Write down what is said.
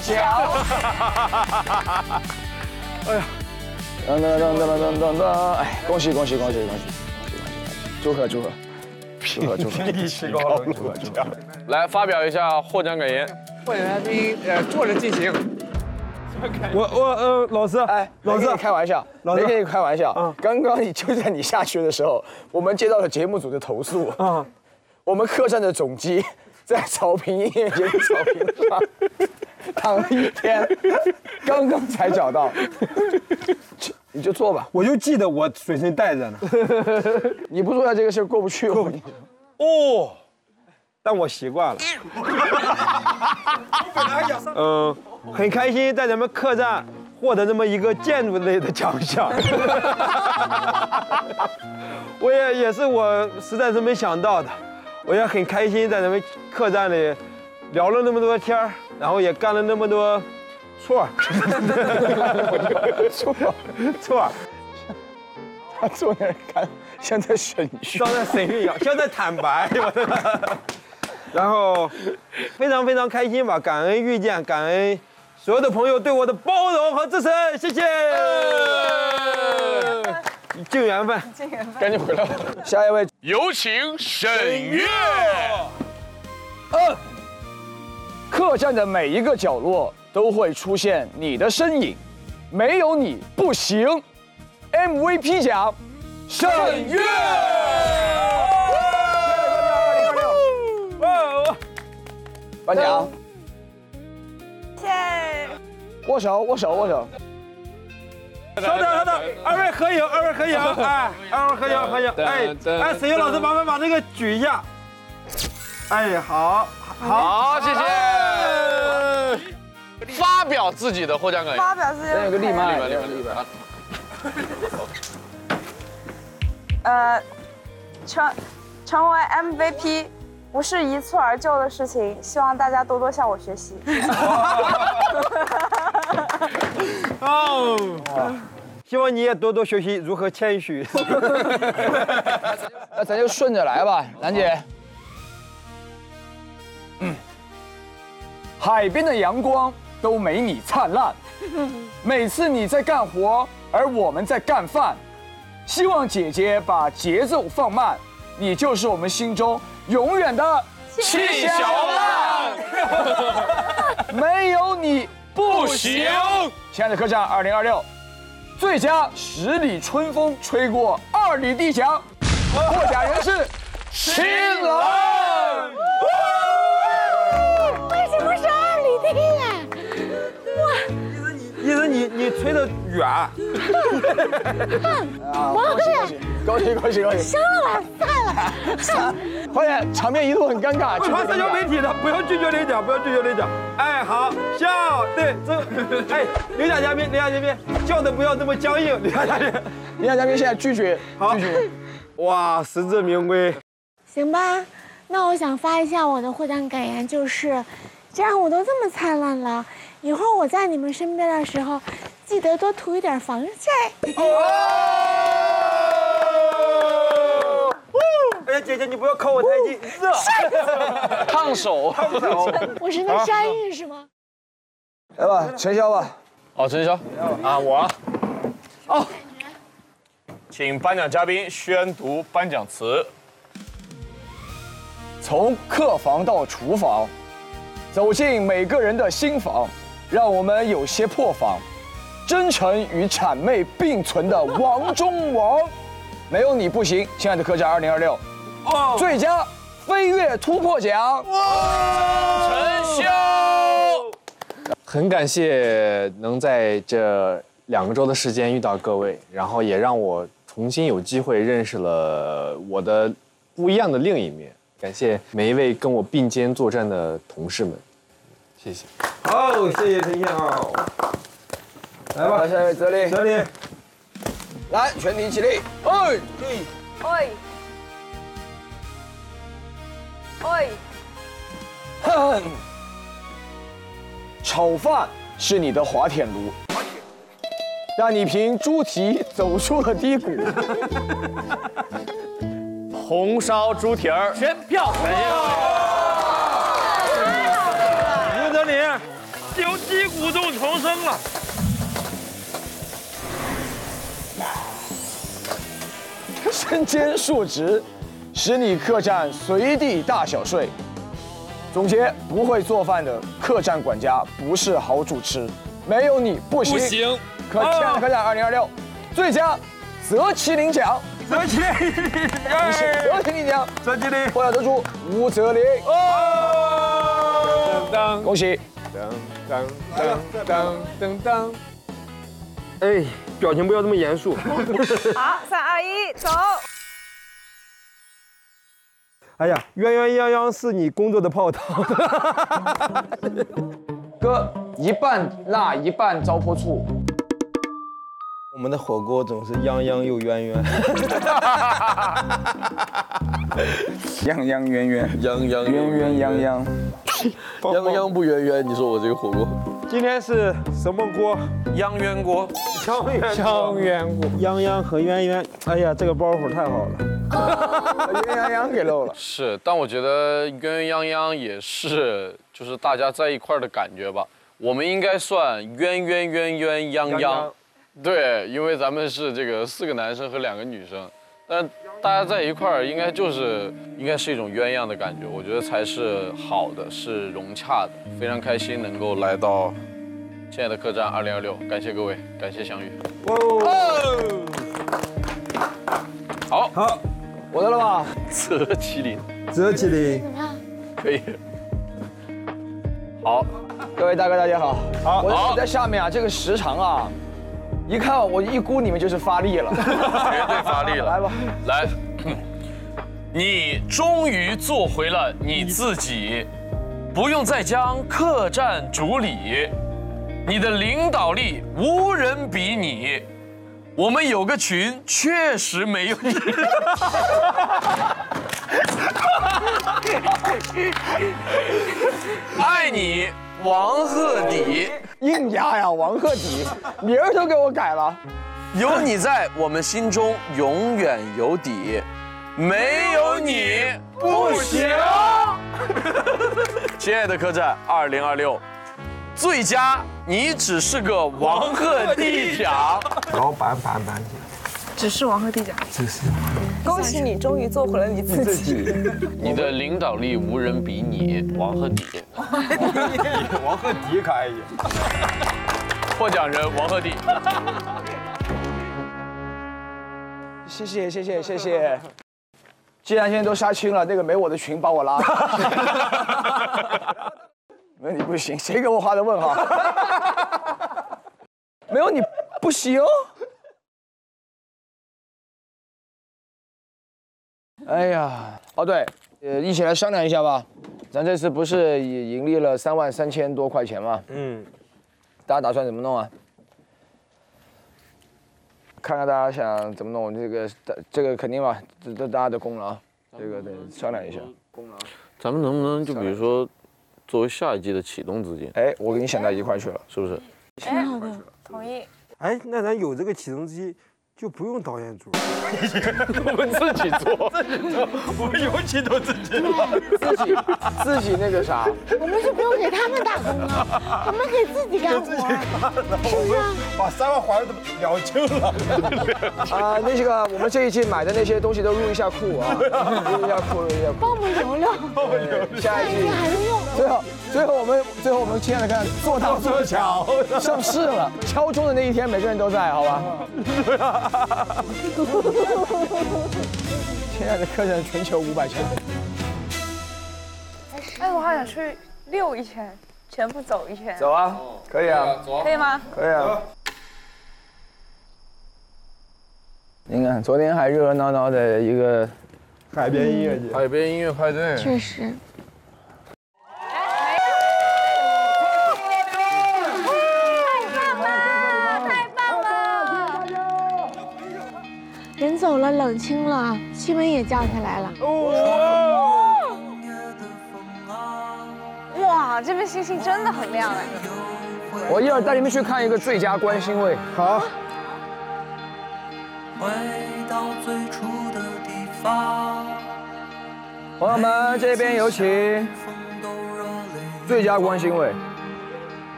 奖。哎呀，哎，恭喜！祝贺！ 来发表一下获奖感言。 获奖嘉宾坐着进行。 老师， 哎，老师开玩笑，没跟你开玩笑。刚刚就在你下去的时候，我们接到了节目组的投诉。我们客栈的总机在草坪音乐节的草坪上躺了一天，刚刚才找到。你就坐吧， 我就记得我随身带着呢。 你不坐下这个事儿过不去。 哦，但我习惯了。很开心在咱们客栈获得这么一个建筑类的奖项。我也是我实在是没想到的，我也很开心在咱们客栈里聊了那么多天，然后也干了那么多错。 他坐那儿看，像在审讯， 像在审讯一样，像在坦白。然后非常开心吧，感恩遇见，感恩所有的朋友对我的包容和支持，谢谢。敬缘分， 赶紧回来吧。下一位， 有请沈月。 客栈的每一个角落都会出现你的身影，没有你不行。MVP 奖，沈月。颁奖。 谢。 握手。 稍等，二位合影，哎，二位合影，哎，沈月老师麻烦把这个举一下。哎，好， 谢谢。发表自己的获奖感言。 发表自己的。 有个立麦。 成为 MVP 不是一蹴而就的事情，希望大家多多向我学习。 希望你也多多学习如何谦虚。 那咱就顺着来吧，兰姐。海边的阳光都没你灿烂，每次你在干活，而我们在干饭。希望姐姐把节奏放慢，你就是我们心中永远的七小浪。 没有你不行。 亲爱的客栈2026，最佳10里春风吹过2里地奖，获奖人是新郎。 为什么是2里地呀？ 意思你吹得远。 恭喜！ 行了吧，散了。 发现场面一度很尴尬。 不怕社交媒体的，不要拒绝领奖。哎，好，笑，对，哎，领奖嘉宾，叫的不要这么僵硬。领奖嘉宾现在拒绝。 哇，实至名归。 行吧，那我想发一下我的获奖感言，就是既然我都这么灿烂了，以后我在你们身边的时候，记得多涂一点防晒。 哎呀，姐姐你不要靠我太近，热， 烫手。 我是那山芋是吗？ 来吧，陈潇吧。 好，陈潇啊，我。请颁奖嘉宾宣读颁奖词。 从客房到厨房，走进每个人的心房，让我们有些破防。真诚与谄媚并存的王中王，没有你不行。亲爱的客栈2026，最佳飞跃突破奖， 陈潇。 很感谢能在这2个周的时间遇到各位，然后也让我重新有机会认识了我的不一样的另一面。感谢每一位跟我并肩作战的同事们，谢谢。 好，谢谢陈潇。来吧， 下一位泽林。来，全体起立。哼，炒饭是你的滑铁卢，让你凭猪蹄走出了低谷。 红烧猪蹄儿全票。 刘泽林， 有机鼓动重生了。 身兼数职，使你客栈随地大小睡。总结：不会做饭的客栈管家不是好主持，没有你不行。 不行。 亲爱的客栈2026最佳泽麒麟奖， 泽麒麟， 泽麒麟奖， 泽麒麟获奖得主吴泽麟。 当恭喜！ 当当当当当。 哎，表情不要这么严肃。 好，3、2、1，走。 哎呀，鸳鸯泱泱是你工作的泡汤。 哥，一半辣一半糟粕醋。 我们的火锅总是泱泱又圆圆。 泱泱圆圆， 泱泱圆圆泱泱， 泱泱不圆圆，你说我这个火锅今天是什么锅？ 泱圆锅， 香圆香圆锅， 泱泱和圆圆。哎呀，这个包袱太好了。 鸳鸯鸯给漏了。 是，但我觉得鸳鸯鸯鸯也是，就是大家在一块儿的感觉吧。我们应该算鸳鸳鸳鸳鸯鸯，对，因为咱们是这个4个男生和2个女生，但大家在一块儿应该是一种鸳鸯的感觉，我觉得才是好的，是融洽的。非常开心能够来到亲爱的客栈2026，感谢各位，感谢相遇。好， 我的了吧？ 泽麒麟， 泽麒麟， 怎么样？ 可以。好， 各位大哥大姐好。 好我在下面啊，这个时长啊，一看我一估你们就是发力了， 绝对发力了。 来吧， 来，你终于做回了你自己，不用再将客栈主理，你的领导力无人比拟。我们有个群，确实没有你。爱你，王鹤棣。 硬压呀，王鹤棣，名儿都给我改了。 有你在，我们心中永远有底。没有你不行。亲爱的客栈2026，最佳你只是个王鹤棣奖。 老板， 只是王鹤棣奖。 这是恭喜你，终于做回了你自己。 你的领导力无人比拟，王鹤棣。 王鹤棣可以。 获奖人王鹤棣。 谢谢。既然现在都杀青了，那个没我的群把我拉了。没有你不行，谁给我画的问号？没有你不行。哎呀，哦对，一起来商量一下吧。咱这次不是也盈利了33000多块钱吗？大家打算怎么弄啊？看看大家想怎么弄，这个肯定吧，这大家的功劳，这个得商量一下。 咱们能不能就比如说，作为下一季的启动资金？ 哎，我给你想到一块去了， 是不是？ 挺好的。 同意。 哎，那咱有这个起重机，就不用导演组。 我们自己做， 我们有起重自己自己那个啥， 我们就不用给他们打工了，我们给自己干活，是不是？ 把3万还了清了。 啊，那个我们这一季买的那些东西都入一下库啊，入一下库。 帮我们留留， 下一季还能用。 最后我们亲爱的看做大做强上市了，敲钟的那一天每个人都在，好吧？亲爱的客人全球500强。 哎，我好想去溜一圈，全部走一圈。 走啊，可以啊， 可以吗？ 可以啊。你看，昨天还热热闹闹的一个海边音乐节， 海边音乐派对。 确实。人走了，冷清了，气温也降下来了。 哇，这边星星真的很亮哎！ 我一会儿带你们去看一个最佳观星位。 好。 回到最初的地方， 朋友们，这边有请最佳观星位。